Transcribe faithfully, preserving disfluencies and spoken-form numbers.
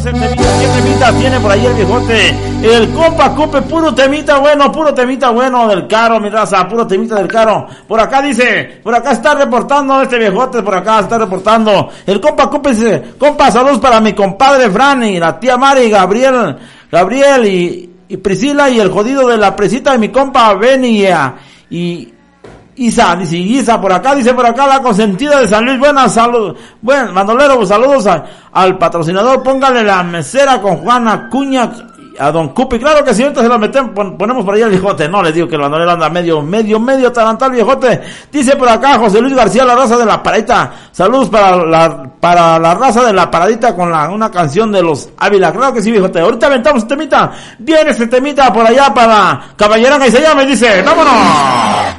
¿Qué temita tiene por ahí el viejote? El compa Cope, puro temita bueno, puro temita bueno del Caro, mi raza, puro temita del Caro. Por acá dice, por acá está reportando este viejote, por acá está reportando. El compa Cope dice, compa, saludos para mi compadre Fran y la tía Mari, Gabriel, Gabriel y, y Priscila y el jodido de la presita de mi compa Benny y... Isa, dice Isa, por acá, dice por acá la consentida de San Luis, buenas saludos, bueno, bandolero, saludos a, al patrocinador, póngale la mesera con Juana Cuña a Don Cupi, claro que si ahorita se lo metemos, pon, ponemos por ahí al viejote, no, les digo que el bandolero anda medio, medio, medio tarantal viejote, dice por acá José Luis García, la raza de la paradita, saludos para la, para la raza de la paradita con la, una canción de los Ávila, claro que sí viejote, ahorita aventamos este temita, viene este temita por allá para Caballeranga y se llama y dice, vámonos.